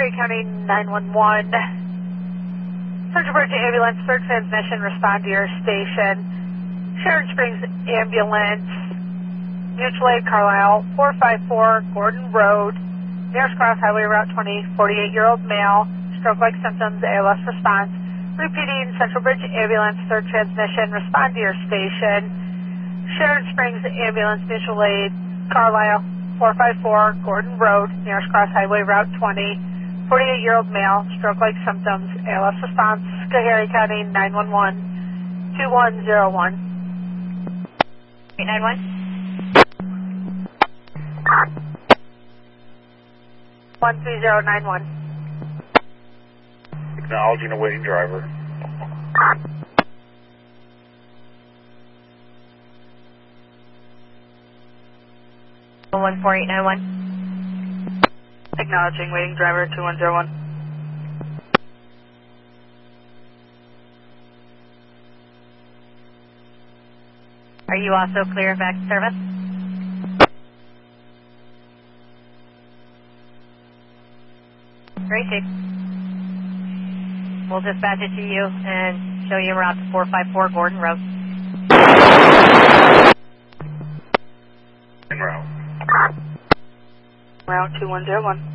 Schoharie County 911. Central Bridge Ambulance, third transmission, respond to your station. Sharon Springs Ambulance, mutual aid Carlisle, 454 Gordon Road, nearest cross highway route 20, 48-year-old male, stroke-like symptoms, ALS response. Repeating, Central Bridge Ambulance, third transmission, respond to your station. Sharon Springs Ambulance, mutual aid Carlisle, 454 Gordon Road, nearest cross highway route 20, 48-year-old male, stroke-like symptoms, ALS response. Schoharie County 911, 2101. 891. 13091. Acknowledging a waiting driver. One 4891. Acknowledging waiting driver 2101. Are you also clear back to service? Great, Chief. We'll dispatch it to you and show you route to 454 Gordon Road. En route. Route 2101.